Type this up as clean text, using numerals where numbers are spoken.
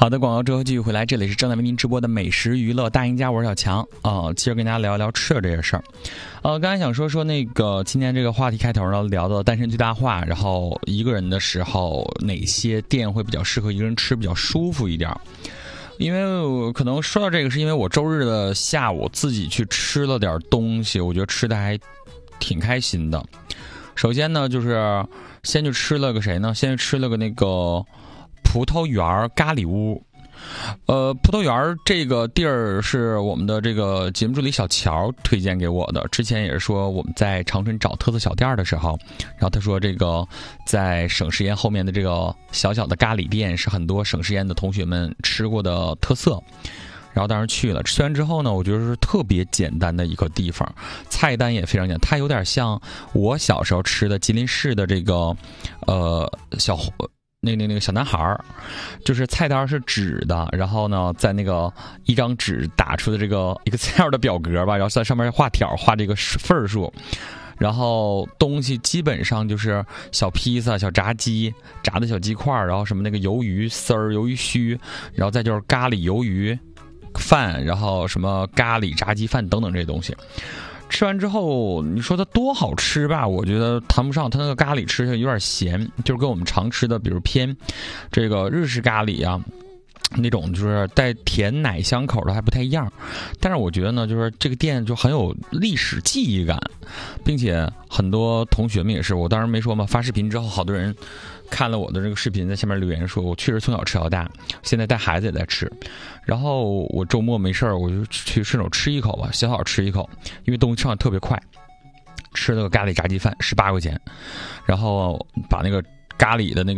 好的，广告之后继续回来，这里是正在为您直播的美食娱乐大赢家，我是小强接着跟大家聊一聊吃的这些事儿。刚才想说那个今天这个话题开头呢，聊到单身最大化，然后一个人的时候哪些店会比较适合一个人吃，比较舒服一点。因为我可能说到这个，是因为我周日的下午自己去吃了点东西，我觉得吃的还挺开心的。首先呢，就是先去吃了个谁呢？先去吃了个那个葡萄园咖喱屋。葡萄园这个地儿是我们的这个节目助理小乔推荐给我的。之前也是说我们在长春找特色小店的时候，然后他说这个在省实验后面的这个小小的咖喱店是很多省实验的同学们吃过的特色。然后当时去了，吃完之后呢，我觉得是特别简单的一个地方，菜单也非常简单，它有点像我小时候吃的吉林市的这个那个小男孩，就是菜单是纸的，然后呢在那个一张纸打出的这个 Excel 的表格吧，然后在上面画条，画这个份数，然后东西基本上就是小披萨、小炸鸡、炸的小鸡块，然后什么那个鱿鱼丝儿、鱿鱼须，然后再就是咖喱鱿鱼饭，然后什么咖喱炸鸡饭等等这些东西。吃完之后，你说它多好吃吧？我觉得谈不上，它那个咖喱吃起来有点咸，就是跟我们常吃的，比如偏这个日式咖喱啊，那种就是带甜奶香口的还不太一样。但是我觉得呢，就是这个店就很有历史记忆感，并且很多同学们也是，我当然没说嘛，发视频之后，好多人看了我的这个视频，在下面留言说，我确实从小吃到大，现在带孩子也在吃。然后我周末没事儿，我就去顺手吃一口吧，小吃一口，因为东西上的特别快。吃了个咖喱炸鸡饭，18块钱，然后把那个咖喱的那个